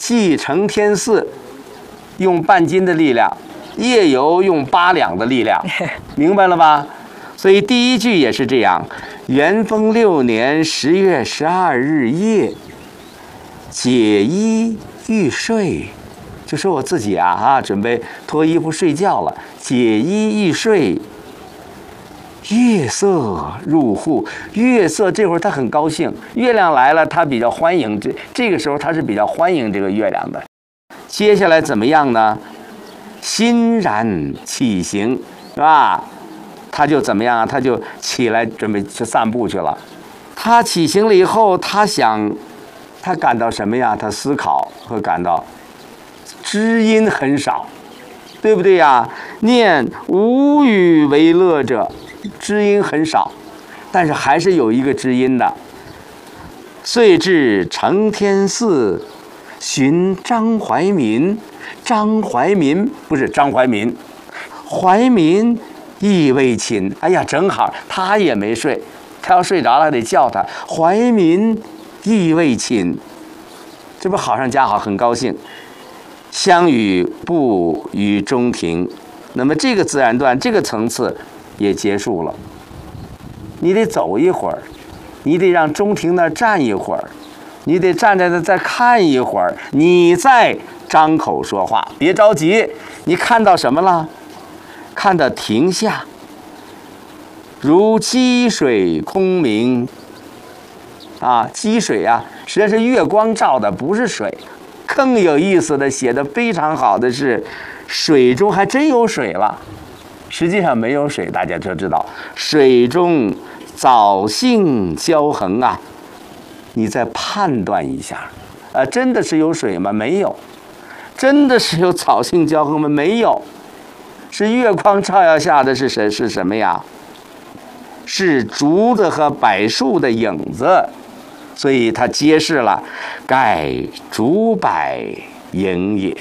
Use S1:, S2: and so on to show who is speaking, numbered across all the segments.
S1: 既承天4用半斤的力量，夜游用8两的力量，明白了吧？所以第一句也是这样：元丰6年10月12日夜，解衣欲睡，就说我自己准备脱衣服睡觉了，解衣欲睡。月色入户，月色这会儿他很高兴，月亮来了，他比较欢迎。这个时候他是比较欢迎这个月亮的。接下来怎么样呢？欣然起行，是吧？他就怎么样啊？他就起来准备去散步去了。他起行了以后，他感到什么呀？他思考和感到知音很少，对不对呀？念无与为乐者，知音很少，但是还是有一个知音的。遂至承天寺，寻张怀民。张怀民不是张怀民，怀民亦未寝。哎呀，正好他也没睡，他要睡着了得叫他。怀民亦未寝，这不好上加好，很高兴。相与步于中庭，那么这个自然段这个层次也结束了。你得走一会儿，你得让中庭那儿站一会儿，你得站在那再看一会儿，你再张口说话，别着急。你看到什么了？看到庭下如积水空明积水实际上是月光照的，不是水。更有意思的，写的非常好的是，水中还真有水了，实际上没有水，大家就知道水中藻荇交横你再判断一下，真的是有水吗？没有。真的是有藻荇交横吗？没有。是月光照耀下的是什么呀？是竹子和柏树的影子，所以它揭示了盖竹柏影也，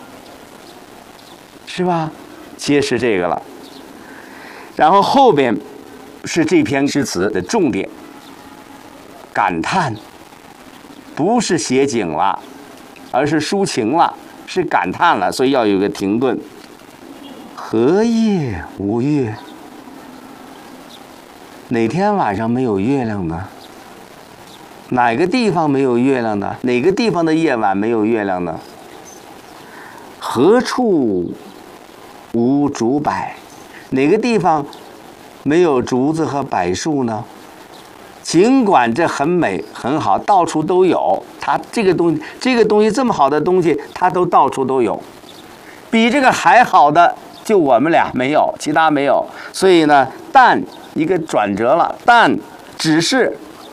S1: 是吧？揭示这个了。然后后边是这篇诗词的重点，感叹，不是写景了，而是抒情了，是感叹了，所以要有个停顿。何夜无月？哪天晚上没有月亮呢？哪个地方没有月亮呢？哪个地方的夜晚没有月亮呢？何处无竹柏？哪个地方没有竹子和柏树呢？尽管这很美很好，到处都有，它这个东西这么好的东西，它都到处都有。比这个还好的，就我们俩没有，其他没有。所以呢，但一个转折了，但只是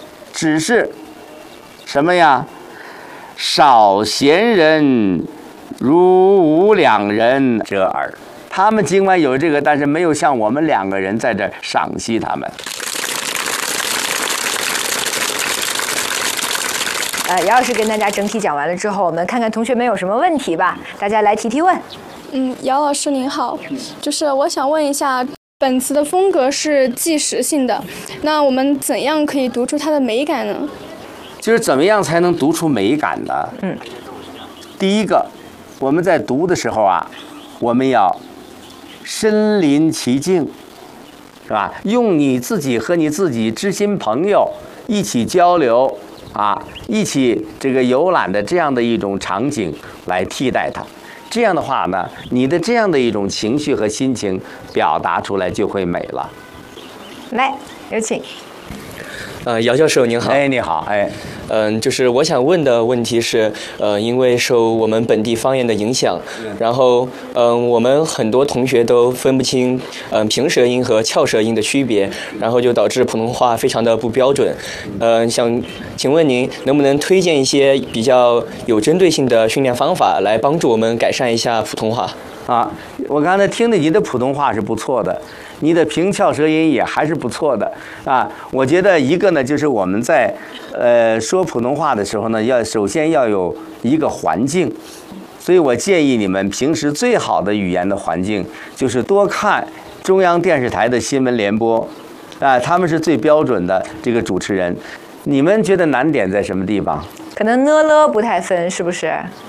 S1: 什么呀？少闲人如吾两人者耳。他们尽管有这个，但是没有像我们2个人在这赏析他们。
S2: 姚老师跟大家整体讲完了之后，我们看看同学们有什么问题吧，大家来提问。
S3: 姚老师您好，就是我想问一下，本词的风格是纪实性的，那我们怎样可以读出它的美感呢？
S1: 就是怎么样才能读出美感呢？第一个，我们在读的时候我们要身临其境，是吧？用你自己和你自己知心朋友一起交流一起这个游览的这样的一种场景来替代它。这样的话呢，你的这样的一种情绪和心情表达出来就会美了。
S2: 来，有请。
S4: 姚教授您好。
S1: 哎，你好。
S4: 就是我想问的问题是，因为受我们本地方言的影响，然后我们很多同学都分不清平舌音和翘舌音的区别，然后就导致普通话非常的不标准。想请问您能不能推荐一些比较有针对性的训练方法，来帮助我们改善一下普通话？
S1: 我刚才听的你的普通话是不错的，你的平翘舌音也还是不错的我觉得一个呢，就是我们在说普通话的时候呢，首先要有一个环境，所以我建议你们平时最好的语言的环境就是多看中央电视台的新闻联播他们是最标准的这个主持人。你们觉得难点在什么地方？
S2: 可能呢了不太分，是不是？